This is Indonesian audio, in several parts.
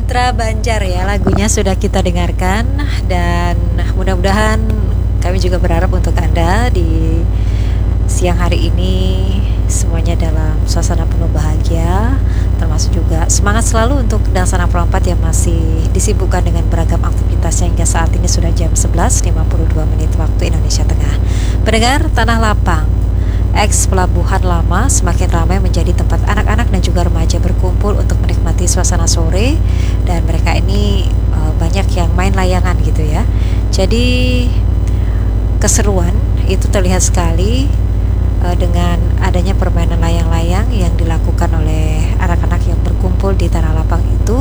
Putra Banjar ya, lagunya sudah kita dengarkan dan mudah-mudahan kami juga berharap untuk Anda di siang hari ini semuanya dalam suasana penuh bahagia, termasuk juga semangat selalu untuk dan sana perempat yang masih disibukkan dengan beragam aktivitasnya hingga saat ini sudah jam 11.52 menit waktu Indonesia Tengah. Pendengar Tanah Lapang, ex Pelabuhan Lama semakin ramai menjadi tempat anak-anak dan juga remaja berkumpul untuk menikmati suasana sore, dan mereka ini banyak yang main layangan gitu ya. Jadi keseruan itu terlihat sekali dengan adanya permainan layang-layang yang dilakukan oleh anak-anak yang berkumpul di Tanah Lapang itu.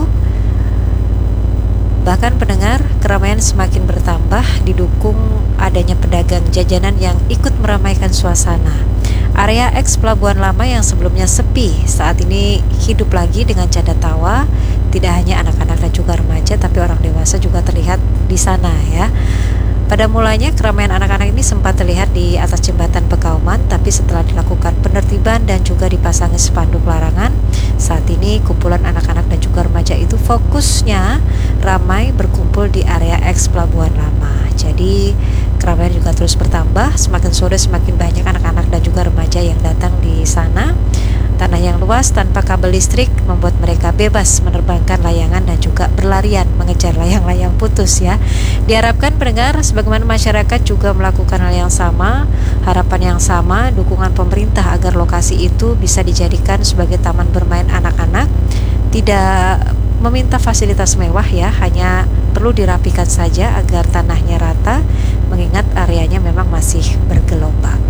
Bahkan pendengar, keramaian semakin bertambah didukung adanya pedagang jajanan yang ikut meramaikan suasana. Area eks Pelabuhan Lama yang sebelumnya sepi saat ini hidup lagi dengan canda tawa. Tidak hanya anak-anak dan juga remaja, tapi orang dewasa juga terlihat di sana ya. Pada mulanya keramaian anak-anak ini sempat terlihat di atas jembatan Bekauman, tapi setelah dilakukan penertiban dan juga dipasangi spanduk larangan, saat ini kumpulan anak-anak dan juga remaja itu fokusnya ramai berkumpul di area eks Pelabuhan Lama. Jadi keramaian juga terus bertambah, semakin sore semakin banyak anak-anak dan juga remaja yang datang di sana. Tanah yang luas tanpa kabel listrik membuat mereka bebas menerbangkan layangan dan juga berlarian mengejar layang-layang putus ya. Diharapkan pendengar sebagaimana masyarakat juga melakukan hal yang sama, harapan yang sama, dukungan pemerintah agar lokasi itu bisa dijadikan sebagai taman bermain anak-anak. Tidak meminta fasilitas mewah ya, hanya perlu dirapikan saja agar tanahnya rata, mengingat areanya memang masih bergelombang.